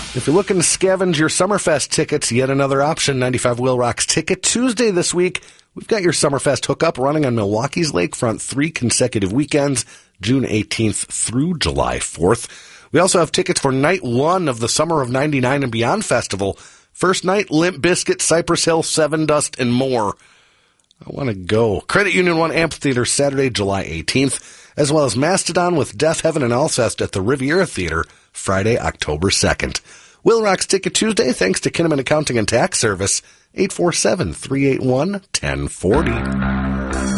If you're looking to scavenge your Summerfest tickets, yet another option, 95 Wheel Rock's Ticket Tuesday this week. We've got your Summerfest hookup running on Milwaukee's lakefront 3 consecutive weekends, June 18th through July 4th. We also have tickets for night 1 of the Summer of 99 and Beyond Festival. First night, Limp Bizkit, Cypress Hill, Seven Dust, and more. I want to go. Credit Union 1 Amphitheater, Saturday, July 18th, as well as Mastodon with Death Heaven and Alcest at the Riviera Theater, Friday, October 2nd. Wheel Rock's Ticket Tuesday, thanks to Kinnaman Accounting and Tax Service, 847-381-1040.